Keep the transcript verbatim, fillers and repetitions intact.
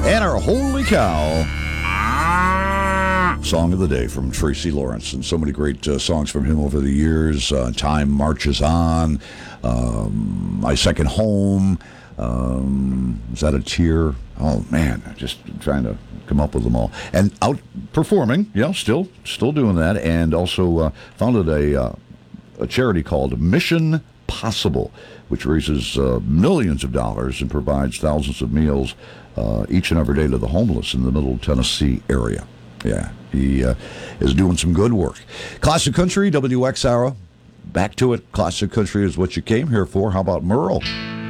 And our Holy Cow song of the day from Tracy Lawrence. And so many great uh, songs from him over the years. Uh, Time Marches On, um, My Second Home. Um, is that a tear? Oh, man, just trying to come up with them all. And out performing, you know, still, still doing that. And also uh, founded a, uh, a charity called Mission Possible, which raises uh, millions of dollars and provides thousands of meals uh, each and every day to the homeless in the Middle Tennessee area. Yeah, he uh, is doing some good work. Classic Country, W X R O. Back to it. Classic Country is what you came here for. How about Merle?